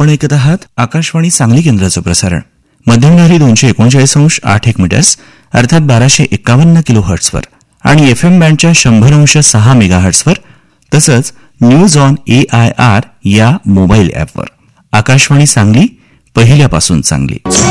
आपण ऐकत आहात आकाशवाणी सांगली केंद्राचं प्रसारण. मध्यमलहरी 239.8 मीटर्स अर्थात 1251 किलोहर्ट्झवर आणि FM बँडच्या 100.6 मेगाहर्ट्झवर तसंच न्यूज ऑन AIR या मोबाईल ॲपवर. आकाशवाणी सांगली, पहिल्यापासून चांगली.